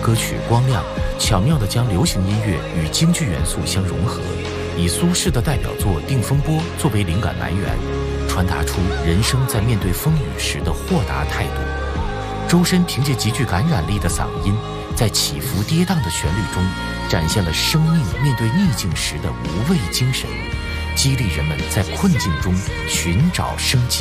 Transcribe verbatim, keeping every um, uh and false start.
歌曲《光亮》巧妙地将流行音乐与京剧元素相融合，以苏轼的代表作《定风波》作为灵感来源，传达出人生在面对风雨时的豁达态度。周深凭借极具感染力的嗓音，在起伏跌宕的旋律中，展现了生命面对逆境时的无畏精神，激励人们在困境中寻找生机。